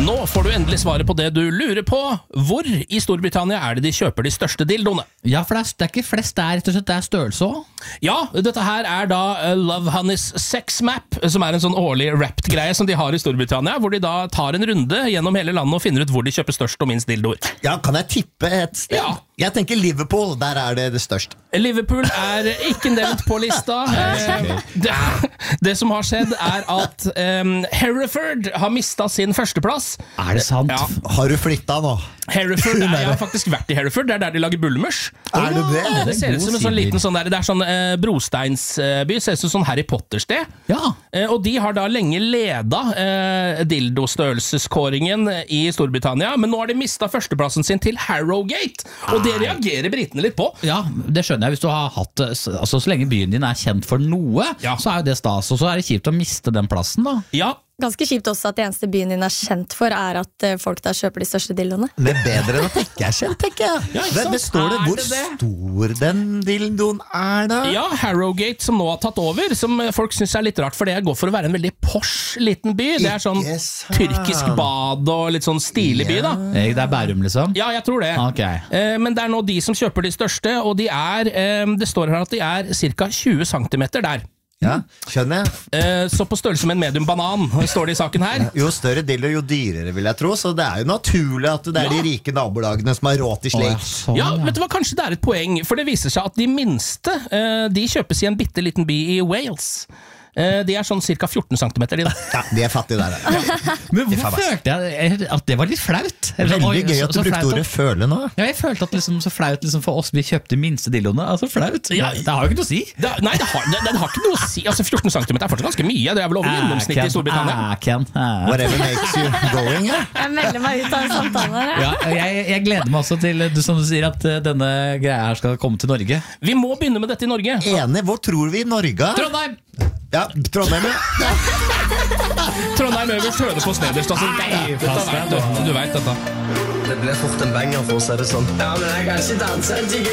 Nå får du endelig svaret på det du lurer på. Hvor i Storbritannia er det de kjøper de største dildoene? Ja, for det er ikke flest der, rett og slett. Det er størrelse også. Ja, dette her er da Love Honeys Sex Map, som er en sånn årlig Wrapped-greie som de har i Storbritannia, hvor de da tar en runde gjennom hele landet og finner ut hvor de kjøper størst og minst dildoer. Ja, kan jeg tippe et sted? Ja. Jeg tenker Liverpool, der er det størst. Liverpool er ikke nevnt på lista. Det som har skjedd er at Hereford har mistet sin førsteplass. Er det sant? Ja. Har du flyttet nå? Hereford, jeg har faktisk vært i Hereford. Det er der de lager bulmers. Er det det? Det ser ut som en sånn liten sånn der, det er sånn brosteinsby, ser ut som sånn Harry Potter-sted. Ja. Og de har da lenge ledet dildostørrelseskåringen i Storbritannia, men nå har de mistet førsteplassen sin til Harrogate, og det reagerer britene litt på. Ja, det skjønner jeg. Hvis du har hatt, altså så lenge byen din er kjent for noe, Ja. så er jo det stas, og så er det kjipt å miste den plassen da. Ja, Ganske kjipt også at det eneste byen din er kjent for er at folk der kjøper de største dildoene. Det er bedre enn at det ikke er kjent, tenker jeg. Ja, ikke sant? Det står det Er hvor det det? stor den dildoen er da. ja, Harrogate som nå har tatt over, som folk synes er litt rart, for det går for å være en veldig posh liten by. Det er sånn Ikke sant. tyrkisk bad og litt sånn stilig by da. Det er Bærum liksom. Ja, jeg tror det. Ok. Men det er nå de som kjøper de største, og de er, det står her at de er cirka 20 centimeter der. Ja, skjønner jeg. Så på størrelse med en medium banan, står det i saken her. Jo større dildo, jo dyrere, vil jeg tro. Så det er jo naturlig at det er de rike nabolagene som har råd til slik. Sånn, Ja, vet du hva, kanskje det er et poeng, for det viser seg at de minste, de kjøpes i en bitteliten by i Wales. De er sånn cirka 14 centimeter, de da. Ja, de er fattige der. Men hvorfor følte jeg at det var litt flaut? Eller sånn, Veldig oi, gøy så- at du så brukte flaut ordet at- føle nå. Ja, jeg følte at liksom, så flaut liksom, for oss, vi kjøpte minste dildoene. Altså flaut. Ja. Det har jo ikke noe å si. Nei, det har ikke noe å si. Altså 14 centimeter er fortsatt ganske mye. Det er vel over gjennomsnittet i Storbritannia. Ken. Whatever makes you going, ja. Jeg melder meg ut av en samtale her. Ja, jeg gleder meg også til, som du sier, at denne greia her skal komme til Norge. Vi må begynne med dette i Norge. Enig, hvor tror vi Norge? Trondheim! Ja, Trondheim, ja. Trondheim øverst, Hønefoss nederst. Altså, du vet dette. Det ble fort en banger, for å si det sånn. Ja, men jeg kan ikke danse.